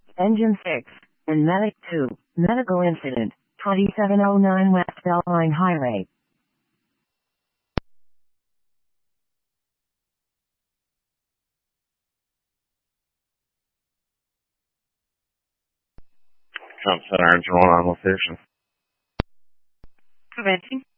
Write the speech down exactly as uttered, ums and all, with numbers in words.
Engine six, and Medic two, medical incident, twenty-seven oh nine West Beltline Highway. Trump Center, Engine one on location. Preventing.